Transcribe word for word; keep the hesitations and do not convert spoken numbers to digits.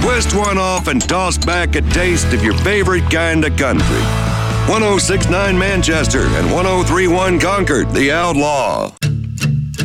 Twist one off and toss back a taste of your favorite kind of country. one oh six point nine Manchester and one oh three point one Concord, The Outlaw.